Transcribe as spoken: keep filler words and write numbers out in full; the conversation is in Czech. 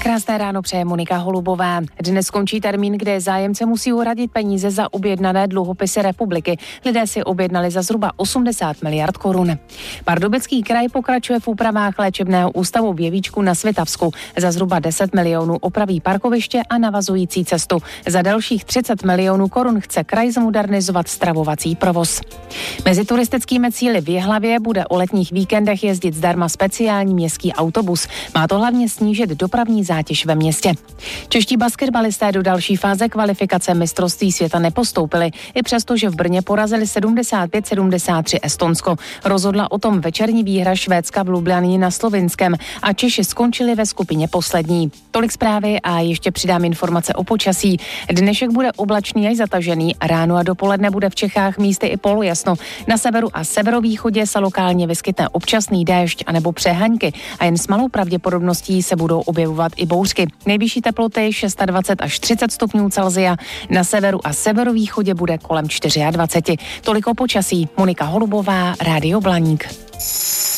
Krásné ráno přeje Monika Holubová. Dnes skončí termín, kde zájemce musí uhradit peníze za objednané dluhopisy republiky. Lidé si objednali za zhruba osmdesát miliard korun. Pardubický kraj pokračuje v úpravách léčebného ústavu v Jevíčku na Svitavsku. Za zhruba deset milionů opraví parkoviště a navazující cestu. Za dalších třicet milionů korun chce kraj zmodernizovat stravovací provoz. Mezi turistickými cíli v Jihlavě bude o letních víkendech jezdit zdarma speciální městský autobus. Má to hlavně snížit dopravní zátěž ve městě. Čeští basketbalisté do další fáze kvalifikace mistrovství světa nepostoupili, i přesto, že v Brně porazili sedmdesát pět sedmdesát tři Estonsko. Rozhodla o tom večerní výhra Švédska v Lublani na Slovinskem a Češi skončili ve skupině poslední. Tolik zprávy a ještě přidám informace o počasí. Dnešek bude oblačný až zatažený, ráno a dopoledne bude v Čechách místy i polojasno. Na severu a severovýchodě se lokálně vyskytne občasný déšť anebo přehaňky a jen s malou pravděpodobností se budou objevovat i bouřky. Nejvyšší teploty dvacet šest až třicet stupňů Celsia, na severu a severovýchodě bude kolem dvacet čtyři. Tolik o počasí. Monika Holubová, Rádio Blaník.